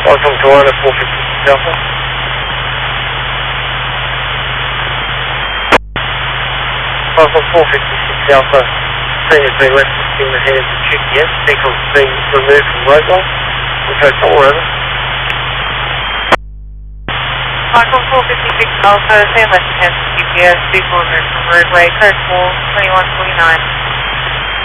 Welcome to London 456 Alpha. Welcome 456 Alpha. Train has been left in the hands of QTS. Vehicle has been removed from roadway. Control over. Welcome 456 Alpha. Train left in the hands of QTS. Vehicle removed from roadway. Code 4 2149.